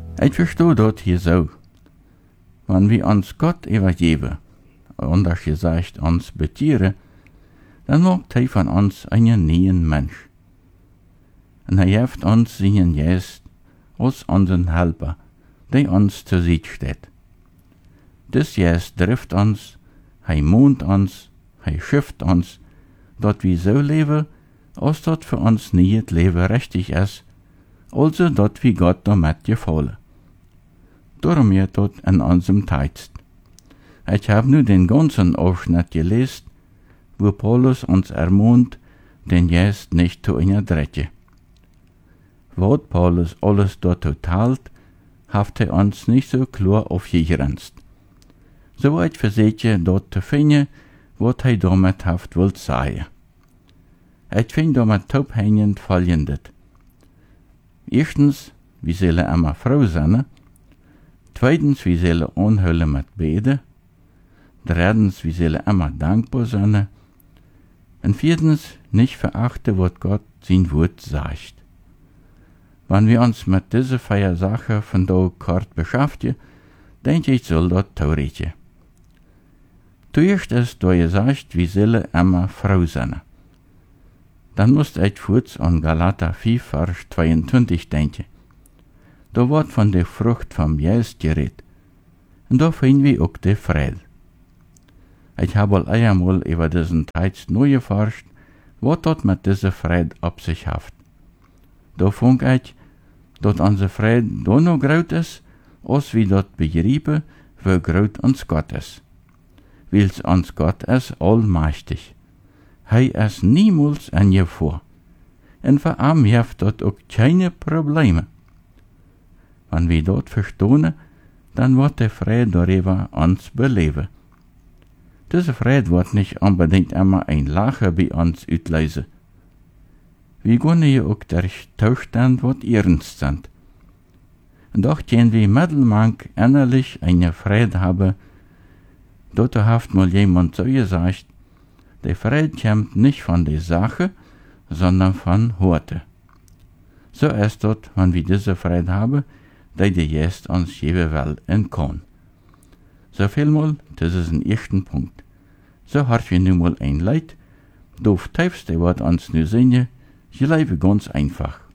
Ich verstehe dort hier so. Wenn wir uns Gott übergeben, anders gesagt uns betieren, dann macht er von uns einen neuen Mensch. Und er hilft uns seinen Geist als unseren Helfer, der uns zur Seite steht. Das Geist trifft uns, er mahnt uns, er schifft uns, dass wir so leben, als das für uns nie das Leben richtig ist, also dass wir Gott damit gefallen. Darum wird das in unserem Text. Ich habe nur den ganzen Abschnitt gelesen, wo Paulus uns ermahnt, den Geist nicht zu unterdrücken. Was Paulus alles dort teilt, hat er uns nicht so klar aufgegrenzt. Soweit versuche ich dort zu finden, was er damit will sagen. Ich finde damit abhängend folgendes. Erstens, wir sollen immer froh sein. Zweitens, wir sollen anhören mit Beten. Drittens, wir sollen immer dankbar sein. Und viertens, nicht verachten, was Gott sein Wort sagt. Wenn wir uns mit dieser 4 Sachen von da kurz beschäftigen, denke ich, soll das theoretisch. Zuerst ist da gesagt, wir sollen immer froh sein. Dann muss ich kurz an Galater 4, Vers 22 denken. Da wird von der Frucht vom Geist geredet. Und da finden wir auch die Freude. Ich habe al einmal über diesen Text neu geforscht, was dort mit dieser Freude auf sich hat. Da fand ich, dass unsere Freude da noch groß ist, als wir dort begreifen, wie groß uns Gott ist. Weil uns Gott ist allmächtig. Er ist niemals an je vor. Und für ihn heeft dort auch keine Probleme. Wenn wir dort verstehen, dann wird die Freude darüber uns beleben. Diese Freude wird nicht unbedingt immer ein Lachen bei uns auslösen. Wir können ja auch der Zustand, was ernst sind. Und doch können wir mittelmank innerlich eine Freude haben. Dort hat mal jemand so gesagt, die Freude kommt nicht von der Sache, sondern von Horte. So ist das, wenn wir diese Freude haben, die der Geist uns geben will und kann. So vielmal, das ist ein ersten Punkt. So hat wir nun mal ein Leid, doof tiefste wird uns nur singen, je leben ganz einfach.